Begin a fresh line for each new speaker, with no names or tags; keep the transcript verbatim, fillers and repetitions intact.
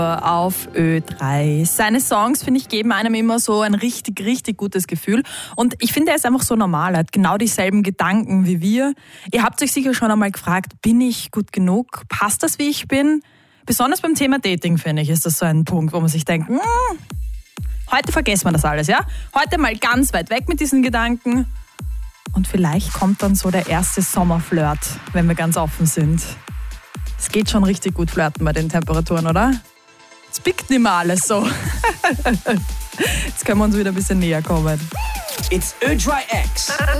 Auf Ö drei. Seine Songs, finde ich, geben einem immer so ein richtig, richtig gutes Gefühl. Und ich finde, er ist einfach so normal, er hat genau dieselben Gedanken wie wir. Ihr habt euch sicher schon einmal gefragt, bin ich gut genug? Passt das, wie ich bin? Besonders beim Thema Dating, finde ich, ist das so ein Punkt, wo man sich denkt, hm, heute vergessen wir das alles, ja? Heute mal ganz weit weg mit diesen Gedanken. Und vielleicht kommt dann so der erste Sommerflirt, wenn wir ganz offen sind. Es geht schon richtig gut flirten bei den Temperaturen, oder? Es pickt nicht mehr alles so. Jetzt können wir uns wieder ein bisschen näher kommen.
It's Ö drei X.